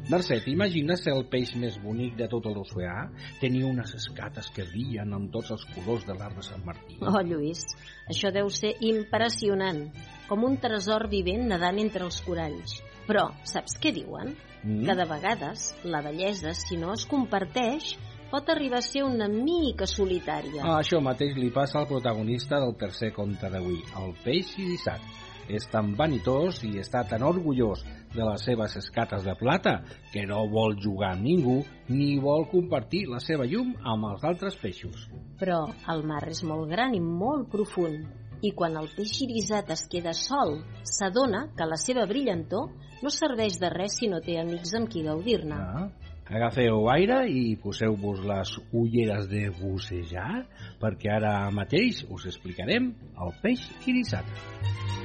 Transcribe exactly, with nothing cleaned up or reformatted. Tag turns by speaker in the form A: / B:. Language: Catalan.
A: Mercè, t'imagines ser el peix més bonic de tot l'oceà? Tenir unes escates que brillen amb tots els colors de l'arc de Sant Martí.
B: Oh, Lluís, això deu ser impressionant, com un tresor vivent nedant entre els coralls. Però, saps què diuen? Mm? Que de vegades la bellesa, si no es comparteix, pot arribar a ser una mica solitària.
A: Ah, això mateix li passa al protagonista del tercer conte d'avui, el peix irisat. És tan vanitós i està tan orgullós de les seves escates de plata que no vol jugar amb ningú ni vol compartir la seva llum amb els altres peixos.
B: Però el mar és molt gran i molt profund, i quan el peix irisat es queda sol, s'adona que la seva brillantor no serveix de res si no té amics amb qui gaudir-ne.
A: Ah. Agafeu aire i poseu-vos les ulleres de bussejar, perquè ara mateix us explicarem el peix irisat.